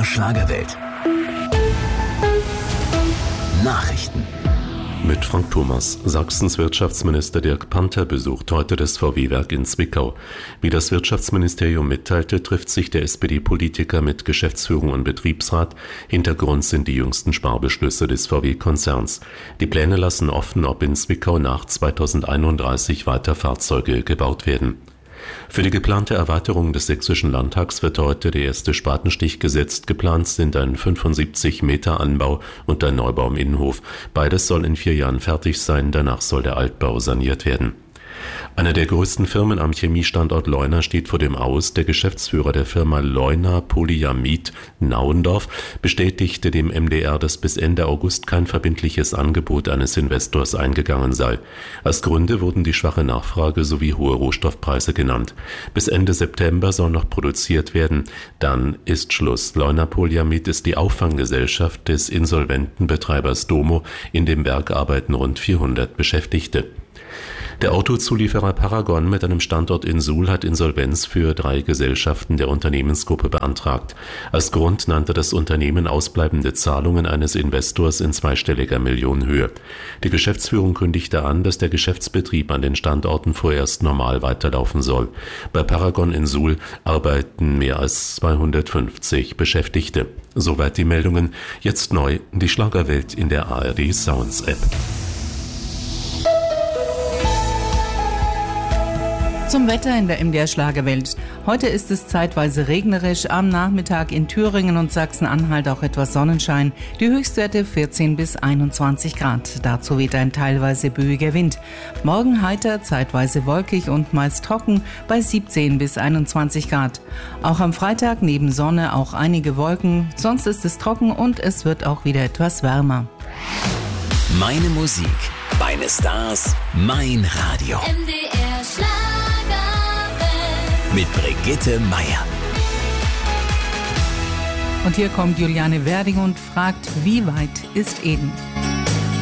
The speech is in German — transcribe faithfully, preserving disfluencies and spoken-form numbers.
der Schlagerwelt. Nachrichten. Mit Frank Thomas. Sachsens Wirtschaftsminister Dirk Panther besucht heute das V W-Werk in Zwickau. Wie das Wirtschaftsministerium mitteilte, trifft sich der S P D-Politiker mit Geschäftsführung und Betriebsrat. Hintergrund sind die jüngsten Sparbeschlüsse des V W-Konzerns. Die Pläne lassen offen, ob in Zwickau nach zweitausendeinunddreißig weiter Fahrzeuge gebaut werden. Für die geplante Erweiterung des Sächsischen Landtags wird heute der erste Spatenstich gesetzt. Geplant sind ein fünfundsiebzig Meter Anbau und ein Neubau im Innenhof. Beides soll in vier Jahren fertig sein, danach soll der Altbau saniert werden. Eine der größten Firmen am Chemiestandort Leuna steht vor dem Aus. Der Geschäftsführer der Firma Leuna Polyamid Nauendorf bestätigte dem M D R, dass bis Ende August kein verbindliches Angebot eines Investors eingegangen sei. Als Gründe wurden die schwache Nachfrage sowie hohe Rohstoffpreise genannt. Bis Ende September soll noch produziert werden. Dann ist Schluss. Leuna Polyamid ist die Auffanggesellschaft des insolventen Betreibers Domo. In dem Werk arbeiten rund vierhundert Beschäftigte. Der Autozulieferer Paragon mit einem Standort in Suhl hat Insolvenz für drei Gesellschaften der Unternehmensgruppe beantragt. Als Grund nannte das Unternehmen ausbleibende Zahlungen eines Investors in zweistelliger Millionenhöhe. Die Geschäftsführung kündigte an, dass der Geschäftsbetrieb an den Standorten vorerst normal weiterlaufen soll. Bei Paragon in Suhl arbeiten mehr als zweihundertfünfzig Beschäftigte. Soweit die Meldungen. Jetzt neu die Schlagerwelt in der A R D Sounds App. Zum Wetter in der M D R Schlagerwelt. Heute ist es zeitweise regnerisch, am Nachmittag in Thüringen und Sachsen-Anhalt auch etwas Sonnenschein. Die Höchstwerte vierzehn bis einundzwanzig Grad. Dazu weht ein teilweise böiger Wind. Morgen heiter, zeitweise wolkig und meist trocken bei siebzehn bis einundzwanzig Grad. Auch am Freitag neben Sonne auch einige Wolken. Sonst ist es trocken und es wird auch wieder etwas wärmer. Meine Musik, meine Stars, mein Radio. M D R Schlagerwelt. Mit Brigitte Meier. Und hier kommt Juliane Werding und fragt, wie weit ist Eden?